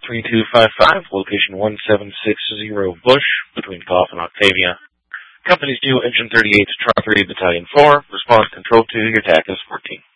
3255, location 1760 Bush, between Goff and Octavia. Company's due Engine 38 to Truck 3, Battalion 4, response control to your TACUS 14.